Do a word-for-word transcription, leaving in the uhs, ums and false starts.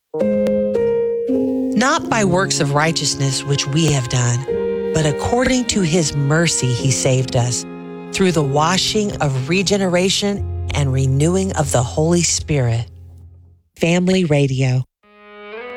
Not by works of righteousness which we have done, but according to his mercy he saved us, through the washing of regeneration and renewing of the Holy Spirit. Family Radio.